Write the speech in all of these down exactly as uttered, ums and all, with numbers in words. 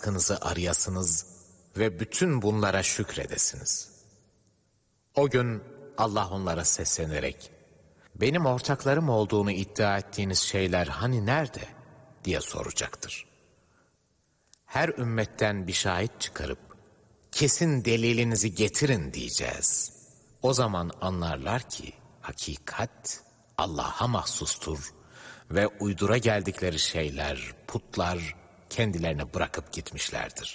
rızkınızı arayasınız ve bütün bunlara şükredesiniz. O gün Allah onlara seslenerek, benim ortaklarım olduğunu iddia ettiğiniz şeyler hani nerede diye soracaktır. Her ümmetten bir şahit çıkarıp, kesin delilinizi getirin diyeceğiz. O zaman anlarlar ki, hakikat Allah'a mahsustur ve uydura geldikleri şeyler, putlar kendilerini bırakıp gitmişlerdir.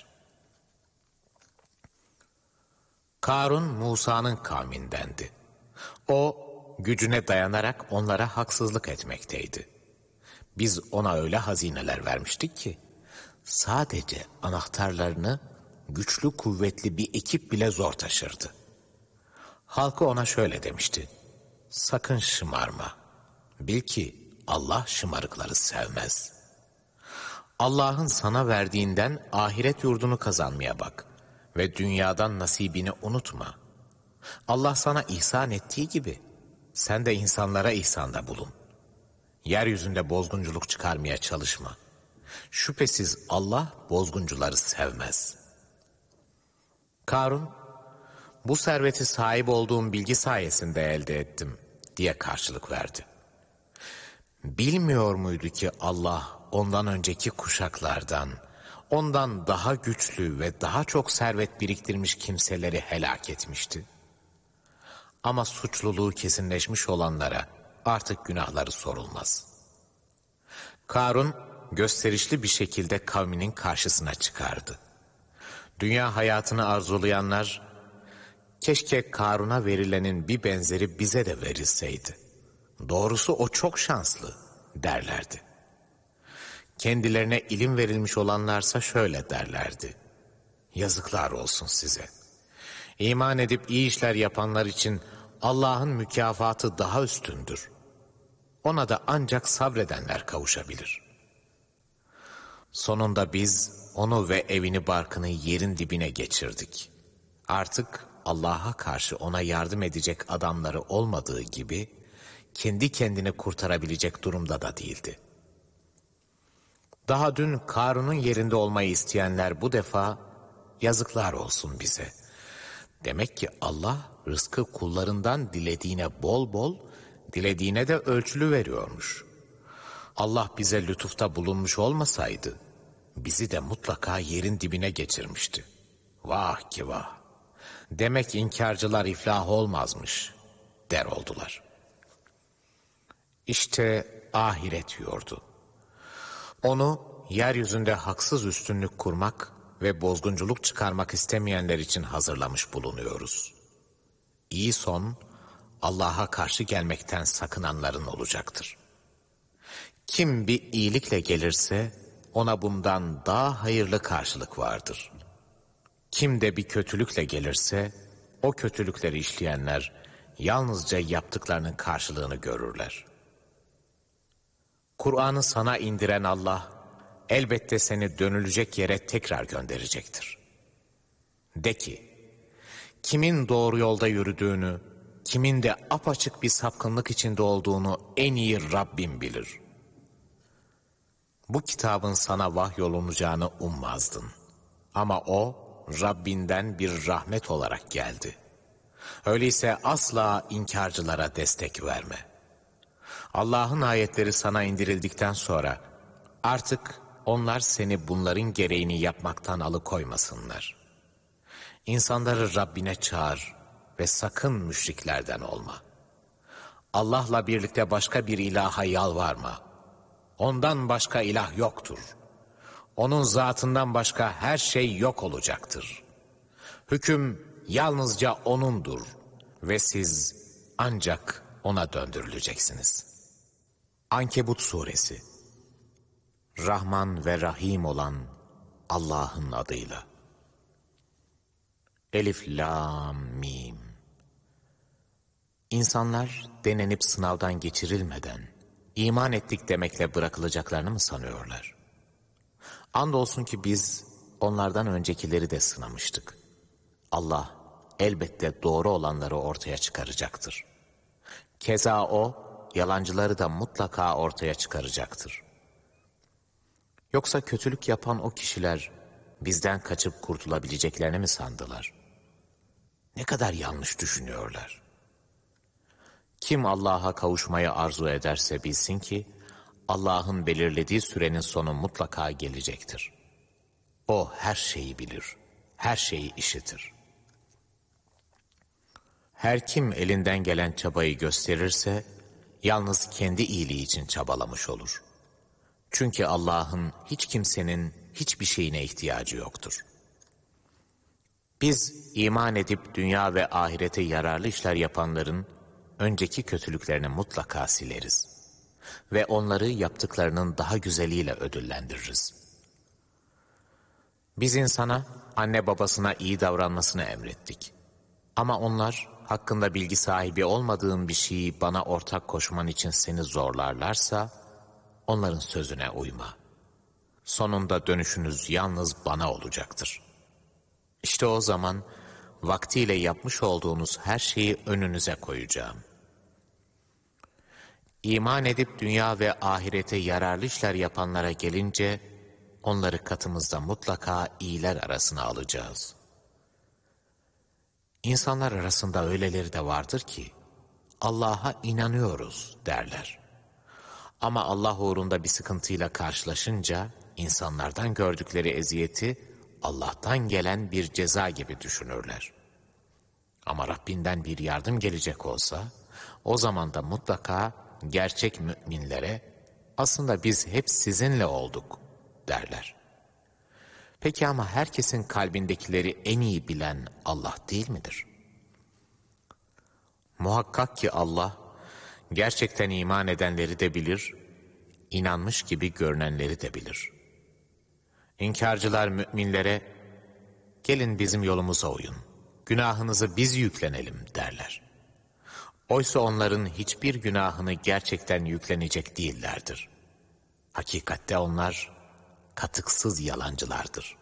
Karun Musa'nın kavmindendi. O gücüne dayanarak onlara haksızlık etmekteydi. Biz ona öyle hazineler vermiştik ki, sadece anahtarlarını güçlü kuvvetli bir ekip bile zor taşırdı. Halkı ona şöyle demişti, sakın şımarma, bil ki Allah şımarıkları sevmez. Allah'ın sana verdiğinden ahiret yurdunu kazanmaya bak ve dünyadan nasibini unutma. Allah sana ihsan ettiği gibi sen de insanlara ihsanda bulun. Yeryüzünde bozgunculuk çıkarmaya çalışma. Şüphesiz Allah bozguncuları sevmez. Karun, bu serveti sahip olduğum bilgi sayesinde elde ettim diye karşılık verdi. Bilmiyor muydu ki Allah ondan önceki kuşaklardan, ondan daha güçlü ve daha çok servet biriktirmiş kimseleri helak etmişti? Ama suçluluğu kesinleşmiş olanlara artık günahları sorulmaz. Karun gösterişli bir şekilde kavminin karşısına çıkardı. Dünya hayatını arzulayanlar, keşke Karun'a verilenin bir benzeri bize de verilseydi. Doğrusu o çok şanslı derlerdi. Kendilerine ilim verilmiş olanlarsa şöyle derlerdi. Yazıklar olsun size. İman edip iyi işler yapanlar için Allah'ın mükafatı daha üstündür. Ona da ancak sabredenler kavuşabilir. Sonunda biz onu ve evini barkını yerin dibine geçirdik. Artık Allah'a karşı ona yardım edecek adamları olmadığı gibi kendi kendini kurtarabilecek durumda da değildi. Daha dün Karun'un yerinde olmayı isteyenler bu defa yazıklar olsun bize. Demek ki Allah rızkı kullarından dilediğine bol bol, dilediğine de ölçülü veriyormuş. Allah bize lütufta bulunmuş olmasaydı, bizi de mutlaka yerin dibine geçirmişti. Vah ki vah! Demek inkarcılar iflah olmazmış, der oldular. İşte ahiret yurdu. Onu yeryüzünde haksız üstünlük kurmak ve bozgunculuk çıkarmak istemeyenler için hazırlamış bulunuyoruz. İyi son, Allah'a karşı gelmekten sakınanların olacaktır. Kim bir iyilikle gelirse, ona bundan daha hayırlı karşılık vardır. Kim de bir kötülükle gelirse, o kötülükleri işleyenler, yalnızca yaptıklarının karşılığını görürler. Kur'an'ı sana indiren Allah, elbette seni dönülecek yere tekrar gönderecektir. De ki, kimin doğru yolda yürüdüğünü, kimin de apaçık bir sapkınlık içinde olduğunu en iyi Rabbim bilir. Bu kitabın sana vahyolunacağını ummazdın. Ama o, Rabbinden bir rahmet olarak geldi. Öyleyse asla inkarcılara destek verme. Allah'ın ayetleri sana indirildikten sonra artık onlar seni bunların gereğini yapmaktan alıkoymasınlar. İnsanları Rabbine çağır ve sakın müşriklerden olma. Allah'la birlikte başka bir ilaha yalvarma. Ondan başka ilah yoktur. Onun zatından başka her şey yok olacaktır. Hüküm yalnızca O'nundur ve siz ancak O'na döndürüleceksiniz. Ankebut Suresi. Rahman ve Rahim olan Allah'ın adıyla. Elif, Lam, Mim. İnsanlar denenip sınavdan geçirilmeden iman ettik demekle bırakılacaklarını mı sanıyorlar? Andolsun ki biz onlardan öncekileri de sınamıştık. Allah elbette doğru olanları ortaya çıkaracaktır. Keza O, yalancıları da mutlaka ortaya çıkaracaktır. Yoksa kötülük yapan o kişiler bizden kaçıp kurtulabileceklerini mi sandılar? Ne kadar yanlış düşünüyorlar. Kim Allah'a kavuşmayı arzu ederse bilsin ki, Allah'ın belirlediği sürenin sonu mutlaka gelecektir. O her şeyi bilir, her şeyi işitir. Her kim elinden gelen çabayı gösterirse, yalnız kendi iyiliği için çabalamış olur. Çünkü Allah'ın hiç kimsenin hiçbir şeyine ihtiyacı yoktur. Biz iman edip dünya ve ahirete yararlı işler yapanların önceki kötülüklerini mutlaka sileriz ve onları yaptıklarının daha güzeliyle ödüllendiririz. Biz insana, anne babasına iyi davranmasını emrettik. Ama onlar hakkında bilgi sahibi olmadığın bir şeyi bana ortak koşman için seni zorlarlarsa, onların sözüne uyma. Sonunda dönüşünüz yalnız bana olacaktır. İşte o zaman vaktiyle yapmış olduğunuz her şeyi önünüze koyacağım. İman edip dünya ve ahirete yararlı işler yapanlara gelince, onları katımızda mutlaka iyiler arasına alacağız. İnsanlar arasında öyleleri de vardır ki, Allah'a inanıyoruz derler. Ama Allah uğrunda bir sıkıntıyla karşılaşınca, insanlardan gördükleri eziyeti, Allah'tan gelen bir ceza gibi düşünürler. Ama Rabbinden bir yardım gelecek olsa, o zaman da mutlaka gerçek müminlere, aslında biz hep sizinle olduk derler. Peki ama herkesin kalbindekileri en iyi bilen Allah değil midir? Muhakkak ki Allah, gerçekten iman edenleri de bilir, inanmış gibi görünenleri de bilir. İnkarcılar müminlere, gelin bizim yolumuza uyun, günahınızı biz yüklenelim derler. Oysa onların hiçbir günahını gerçekten yüklenecek değillerdir. Hakikatte onlar katıksız yalancılardır.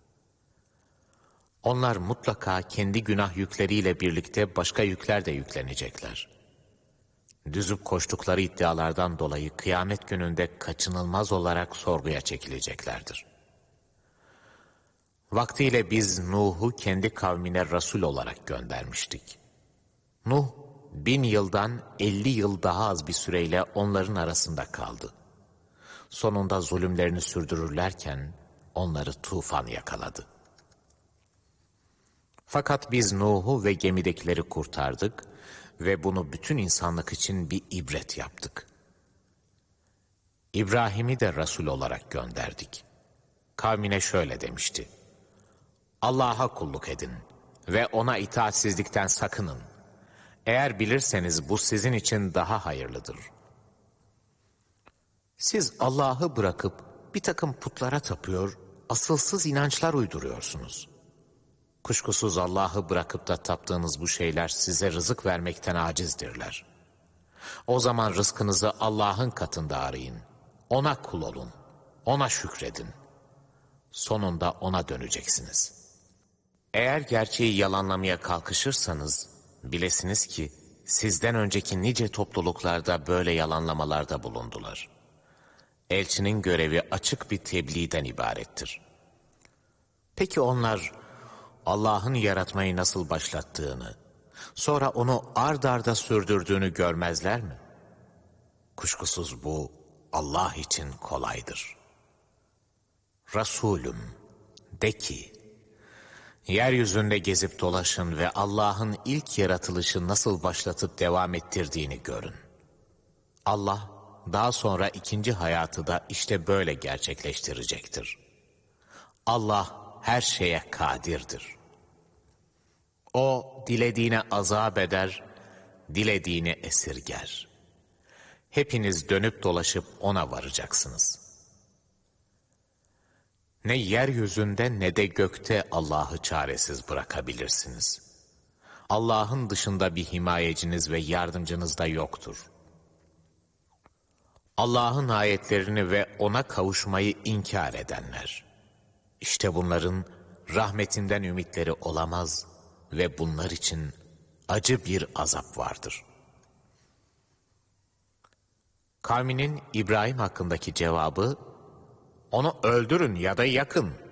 Onlar mutlaka kendi günah yükleriyle birlikte başka yükler de yüklenecekler. Düzüp koştukları iddialardan dolayı kıyamet gününde kaçınılmaz olarak sorguya çekileceklerdir. Vaktiyle biz Nuh'u kendi kavmine Resul olarak göndermiştik. Nuh, bin yıldan elli yıl daha az bir süreyle onların arasında kaldı. Sonunda zulümlerini sürdürürlerken onları tufan yakaladı. Fakat biz Nuh'u ve gemidekileri kurtardık ve bunu bütün insanlık için bir ibret yaptık. İbrahim'i de Resul olarak gönderdik. Kavmine şöyle demişti: Allah'a kulluk edin ve ona itaatsizlikten sakının. Eğer bilirseniz bu sizin için daha hayırlıdır. Siz Allah'ı bırakıp bir takım putlara tapıyor, asılsız inançlar uyduruyorsunuz. Kuşkusuz Allah'ı bırakıp da taptığınız bu şeyler size rızık vermekten acizdirler. O zaman rızkınızı Allah'ın katında arayın. Ona kul olun, ona şükredin. Sonunda ona döneceksiniz. Eğer gerçeği yalanlamaya kalkışırsanız, bilesiniz ki sizden önceki nice topluluklarda böyle yalanlamalarda bulundular. Elçinin görevi açık bir tebliğden ibarettir. Peki onlar Allah'ın yaratmayı nasıl başlattığını, sonra onu ard arda sürdürdüğünü görmezler mi? Kuşkusuz bu Allah için kolaydır. Resulüm, de ki, yeryüzünde gezip dolaşın ve Allah'ın ilk yaratılışı nasıl başlatıp devam ettirdiğini görün. Allah, daha sonra ikinci hayatı da işte böyle gerçekleştirecektir. Allah her şeye kadirdir. O, dilediğine azap eder, dilediğini esirger. Hepiniz dönüp dolaşıp ona varacaksınız. Ne yeryüzünde ne de gökte Allah'ı çaresiz bırakabilirsiniz. Allah'ın dışında bir himayeciniz ve yardımcınız da yoktur. Allah'ın ayetlerini ve ona kavuşmayı inkar edenler, İşte bunların rahmetinden ümitleri olamaz ve bunlar için acı bir azap vardır. Kavminin İbrahim hakkındaki cevabı, onu öldürün ya da yakın